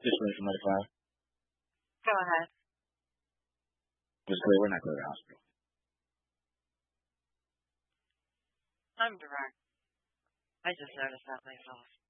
Just wait for another five. Go ahead. Just clear. We're not clear the hospital. I'm direct. I just noticed that myself.